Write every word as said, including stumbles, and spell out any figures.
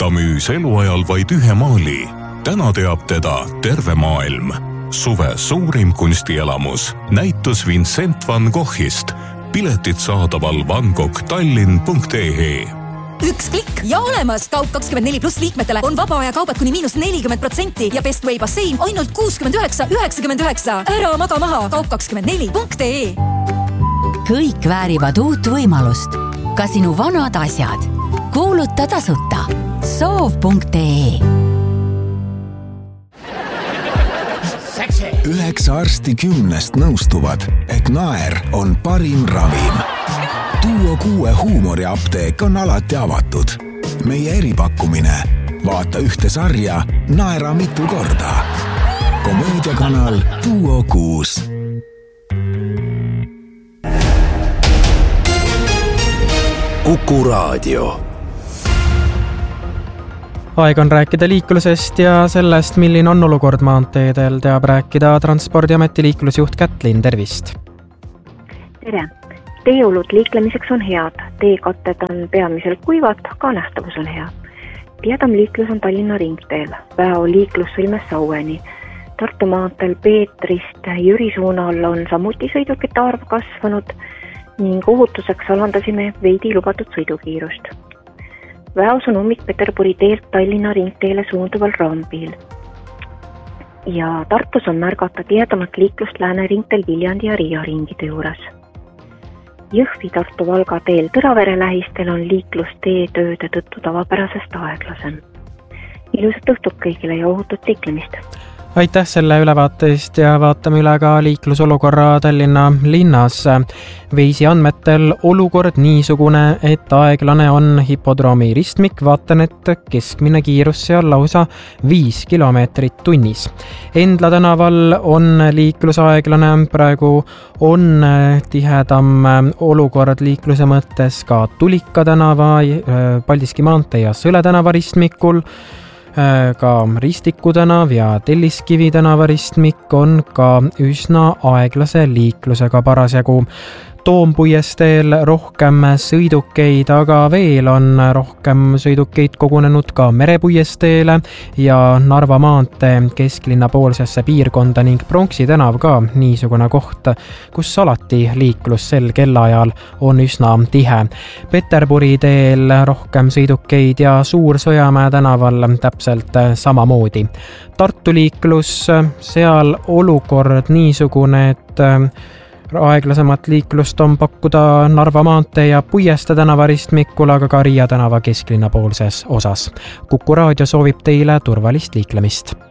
ta müüs eluajal vaid ühe maali. Täna teab teda terve maailm. Suve suurim kunstielamus. Näitus Vincent van Goghist. Piletid saadaval van gogh tallinn punkt e e. Üks klikk ja olemas! Kaup kakskümmend neli pluss liikmetele on vaba aja kaubad kuni miinus nelikümmend protsenti ja Best Way bassein ainult kuuskümmend üheksa üheksakümmend üheksa. Ära maga maha! Kaup kakskümmend neli punkt e e. Kõik väärivad uut võimalust. Ka sinu vanad asjad. Kuuluta tasuta. soov punkt e e. Üheksa arsti kümnest nõustuvad, et naer on parim ravim. Duo kuue huumoriapteek on alati avatud. Meie eripakkumine. Vaata ühte sarja, naera mitu korda. Komöödiakanal Duo kuus. Kuku Raadio. Aeg on rääkida liiklusest ja sellest, milline on olukord maanteedel, teab rääkida Transpordiameti liiklusjuht Kätlin, tervist! Tere! Teeolud liiklemiseks on head, teekatted on peamiselt kuivad, ka nähtavus on hea. Tiedam liiklus on Tallinna ringteel, Väo liiklus sõlmes Saueni. Tartu maanteel Peetrist Jüri suunal on samuti sõidukite arv kasvanud ning ohutuseks alandasime veidi lubatud sõidukiirust. Väos on ummik Peterburi teelt Tallinna ringteele suunduval rambil. Ja Tartus on märgata tiedamat liiklust lääne ringteel Viljandi ja Riia ringide juures. Jõhvi Tartu Valga teel Tõravere lähistel on liiklus teetööde tõttu tavapärasest aeglasem. Ilusat õhtut kõigile ja ohutut liiklemist! Aitäh selle ülevaatest ja vaatame üle ka liiklusolukorra Tallinna linnas. Veisi andmetel olukord niisugune, et aeglane on hipodroomi ristmik, vaatan, et keskmine kiirus seal lausa viis kilomeetrit tunnis. Endla tänaval on liiklusaeglane, praegu on tihedam olukord liikluse mõttes ka Tulika tänava, Paldiski maantee ja Sõle tänava ristmikul. Ka Ristiku tänav ja Telliskivi tänava ristmik on ka üsna aeglase liiklusega parasjagu. Toompuiesteel rohkem sõidukeid, aga veel on rohkem sõidukeid kogunenud ka Merepuiesteele ja Narva maantee kesklinna poolsesse piirkonda ning Pronksi tänav ka niisugune koht, kus alati liiklus sel kellaajal on üsna tihe. Peterburi teel rohkem sõidukeid ja Suur-Sõjamäe tänaval täpselt samamoodi. Tartu liiklus, seal olukord niisugune, et aeglasemat liiklust on pakkuda Narva maantee ja Puieste tänava ristmikul, aga ka Riia tänava kesklinna poolses osas. Kuku Raadio soovib teile turvalist liiklemist.